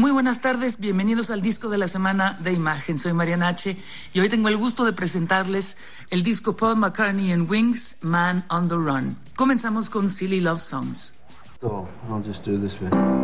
Muy buenas tardes, bienvenidos al disco de la semana de Imagen. Soy Mariana H. y hoy tengo el gusto de presentarles el disco Paul McCartney and Wings, Man on the Run. Comenzamos con Silly Love Songs. So, I'll just do this bit.